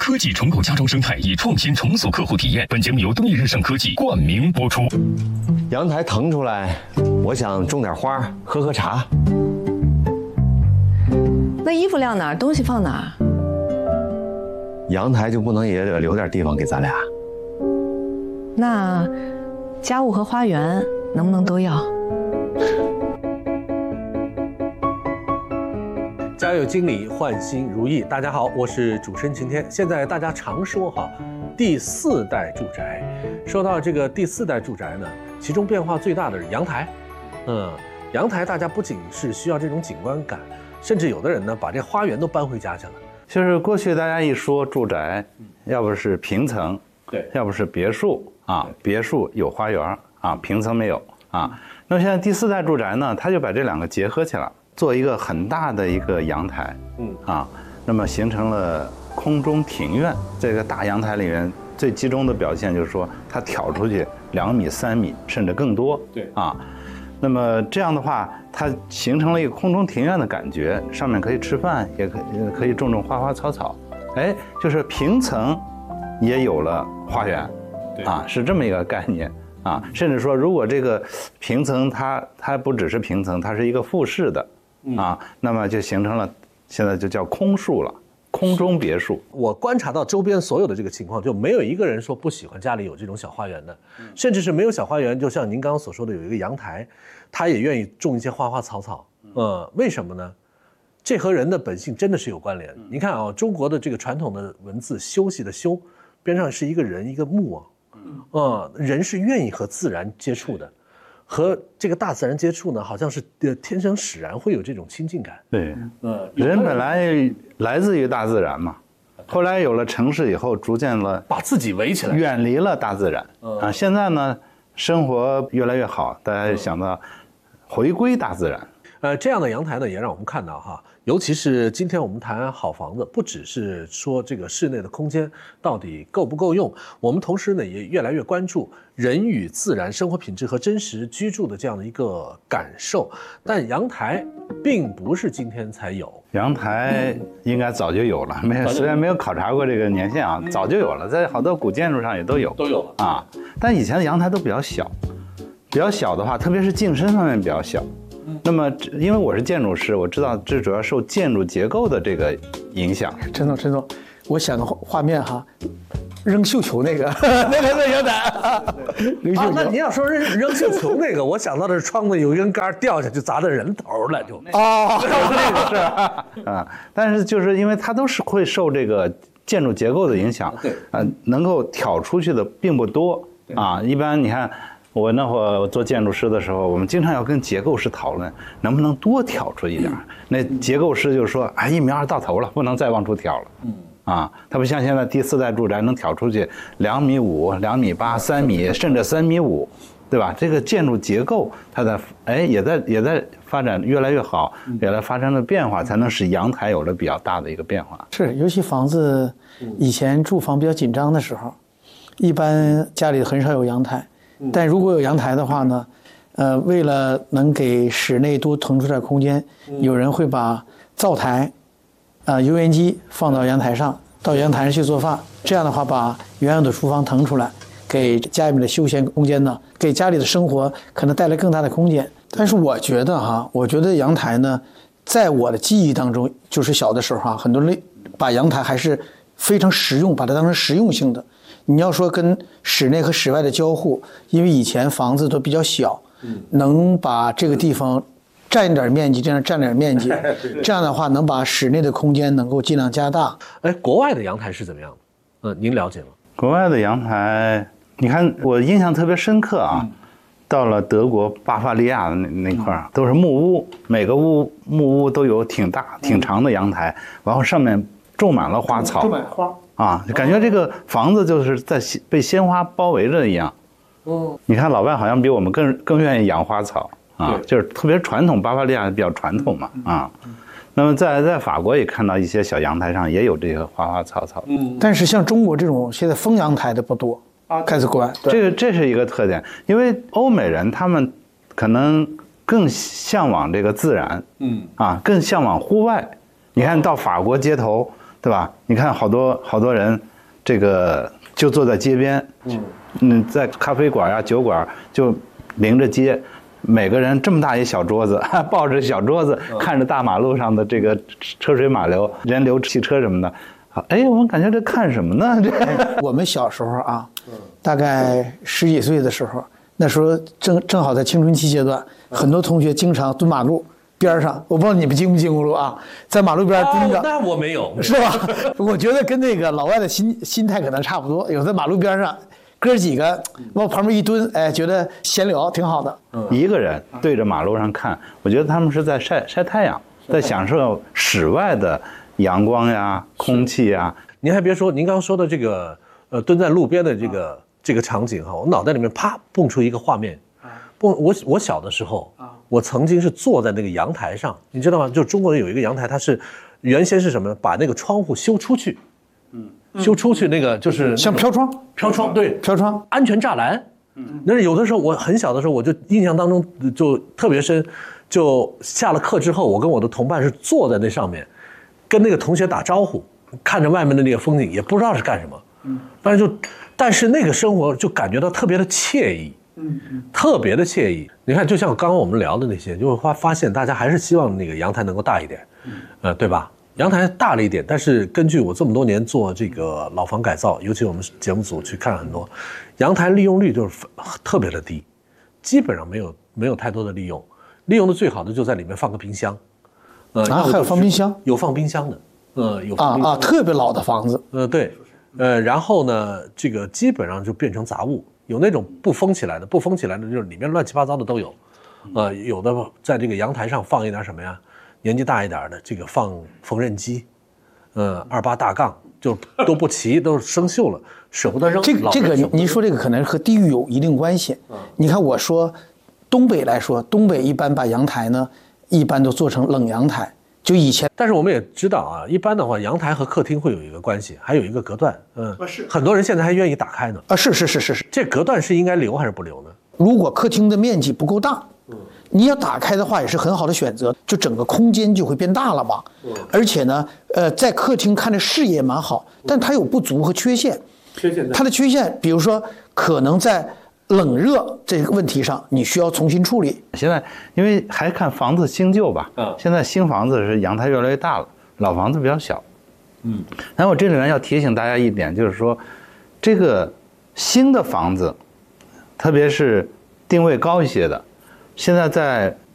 科技重构家装生态，以创新重塑客户体验。本节目由东义日盛科技冠名播出。 阳台腾出来，我想种点花，喝喝茶。 那衣服晾哪儿，东西放哪儿？ 阳台就不能也留点地方给咱俩？ 那家务和花园能不能都要？ 家有经理，焕新如意。大家好，我是主持人晴天。现在大家常说第四代住宅。说到这个第四代住宅呢，其中变化最大的是阳台。阳台大家不仅是需要这种景观感，甚至有的人呢把这花园都搬回家去了。 就是过去大家一说住宅，要不是平层， 对， 要不是别墅啊，别墅有花园啊，平层没有啊。那么现在第四代住宅呢，它就把这两个结合起来，做一个很大的一个阳台，那么形成了空中庭院。这个大阳台里面最集中的表现就是说，它挑出去2米、3米，甚至更多， 对啊。那么这样的话，它形成了一个空中庭院的感觉，上面可以吃饭，也可以种花花草草，就是平层也有了花园，啊，是这么一个概念啊。甚至说，如果这个平层它不只是平层，它是一个复式的啊，那么就形成了现在就叫空墅了。空中别墅， 我观察到周边所有的这个情况，就没有一个人说不喜欢家里有这种小花园的，甚至是没有小花园，就像您刚刚所说的有一个阳台，他也愿意种一些花花草草。为什么呢？这和人的本性真的是有关联。你看啊，中国的这个传统的文字，休息的休，边上是一个人一个木人是愿意和自然接触的。和这个大自然接触呢，好像是天生使然会有这种亲近感。 对，人本来来自于大自然嘛，后来有了城市以后，逐渐了把自己围起来， 远离了大自然啊。现在呢，生活越来越好，大家想到回归大自然。 这样的阳台呢，也让我们看到尤其是今天我们谈好房子，不只是说这个室内的空间到底够不够用，我们同时呢也越来越关注人与自然生活品质和真实居住的这样的一个感受。但阳台并不是今天才有， 阳台应该早就有了，虽然没有考察过这个年限啊，早就有了，在好多古建筑上也都有了啊。但以前的阳台都比较小，比较小的话，特别是进深方面比较小。那么，因为我是建筑师，我知道这主要受建筑结构的这个影响。 陈总，我想个画面扔绣球那个阳台，扔绣球。 那您要说扔绣球那个，我想到的是窗子有一根杆掉下去砸在人头了，就那个是啊，但是就是因为它都是会受这个建筑结构的影响，能够挑出去的并不多啊。一般你看。我那会儿做建筑师的时候，我们经常要跟结构师讨论，能不能多挑出一点。那结构师就说：“1.2米到头了，不能再往出挑了。”它不像现在第四代住宅能挑出去2.5米、2.8米、3米，甚至3.5米，对吧？这个建筑结构它也在发展越来越好，也在发生了变化，才能使阳台有了比较大的一个变化。 是，尤其房子以前住房比较紧张的时候，一般家里很少有阳台。但如果有阳台的话呢，为了能给室内多腾出点空间，有人会把灶台、油烟机放到阳台上，到阳台上去做饭。这样的话，把原有的厨房腾出来，给家里面的休闲空间呢，给家里的生活可能带来更大的空间。但是我觉得阳台呢，在我的记忆当中，就是小的时候很多人把阳台还是非常实用，把它当成实用性的。你要说跟室内和室外的交互，因为以前房子都比较小，能把这个地方占点面积，这样占点面积，这样的话能把室内的空间能够尽量加大。 国外的阳台是怎么样的？您了解吗？ 国外的阳台，你看我印象特别深刻啊，到了德国巴伐利亚的那块都是木屋，每个木屋都有挺大挺长的阳台，然后上面种满了花草， 种满花。 就感觉这个房子就是在被鲜花包围着一样。你看老外好像比我们更愿意养花草就是特别传统，巴伐利亚比较传统嘛那么在法国也看到一些小阳台上也有这个花花草草。 但是像中国这种现在封阳台的不多开始国外。 这是一个特点，因为欧美人他们可能更向往这个自然，更向往户外。你看到法国街头。 对吧？你看好多人，这个就坐在街边，在咖啡馆呀、酒馆就临着街，每个人这么大一小桌子，抱着小桌子，看着大马路上的这个车水马流、人流、汽车什么的。哎，我们感觉这看什么呢？这我们小时候啊，大概10几岁的时候，那时候正好在青春期阶段，很多同学经常蹲马路边上，我不知道你们经不经过啊，在马路边蹲着。 那我没有， 是吧？我觉得跟那个老外的心态可能差不多，有在马路边上，哥几个往旁边一蹲，哎，觉得闲聊挺好的。 一个人对着马路上看，我觉得他们是在晒太阳，在享受室外的阳光呀、空气呀。 您还别说，您刚刚说的这个蹲在路边的这个场景哈，我脑袋里面啪蹦出一个画面。我小的时候，我曾经是坐在那个阳台上，你知道吗？就中国人有一个阳台，它是原先是什么呢？把那个窗户修出去，修出去那个就是像飘窗， 对， 飘窗， 安全栅栏。那是有的时候我很小的时候，我就印象当中就特别深，就下了课之后，我跟我的同伴是坐在那上面，跟那个同学打招呼，看着外面的那个风景，也不知道是干什么，但是那个生活就感觉到特别的惬意，特别的惬意。你看，就像刚刚我们聊的那些，就会发现大家还是希望那个阳台能够大一点，对吧？阳台大了一点，但是根据我这么多年做这个老房改造，尤其我们节目组去看很多，阳台利用率就是特别的低，基本上没有太多的利用。利用的最好的就在里面放个冰箱， 还有放冰箱， 有放冰箱的，有放冰箱的特别老的房子， 对，然后呢，这个基本上就变成杂物，有那种不封起来的就是里面乱七八糟的都有，有的在这个阳台上放一点什么呀？年纪大一点的，这个放缝纫机，28大杠就都不齐，都生锈了，舍不得扔。 这个您说这个可能和地域有一定关系。你看我说东北来说，东北一般把阳台呢，一般都做成冷阳台。就以前， 但是我们也知道啊，一般的话，阳台和客厅会有一个关系，还有一个隔断，很多人现在还愿意打开呢。 是， 这隔断是应该留还是不留呢？ 如果客厅的面积不够大，你要打开的话也是很好的选择，就整个空间就会变大了嘛。而且呢，在客厅看着视野蛮好，但它有不足和缺陷。它的缺陷，比如说可能在冷热这个问题上，你需要重新处理。 现在因为还看房子新旧吧，现在新房子是阳台越来越大了，老房子比较小。但我这里面要提醒大家一点，就是说，这个新的房子，特别是定位高一些的，现在在